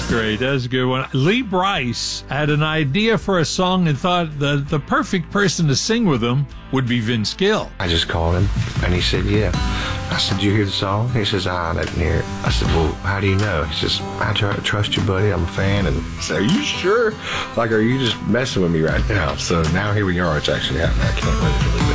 great. That's a good one. Lee Brice had an idea for a song and thought the perfect person to sing with him would be Vince Gill. I just called him, and he said, yeah. I said, did you hear the song? He says, I didn't hear it. I said, well, how do you know? He says, I trust you, buddy. I'm a fan. And I said, are you sure? Like, are you just messing with me right now? So now here we are. It's actually happening. I can't wait to believe it.